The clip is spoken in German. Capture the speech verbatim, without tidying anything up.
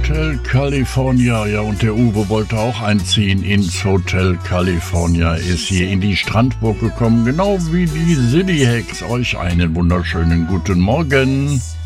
Hotel California. Ja, und der Uwe wollte auch einziehen ins Hotel California, ist hier in die Strandburg gekommen, genau wie die Silly Hex. Euch einen wunderschönen guten Morgen.